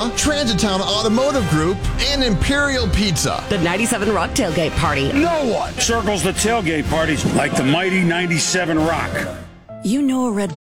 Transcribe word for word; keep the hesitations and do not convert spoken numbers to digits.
Spa, Transitown Automotive Group, and Imperial Pizza. The ninety-seven Rock Tailgate Party. No one circles the tailgate parties like the mighty ninety-seven Rock. You know a Red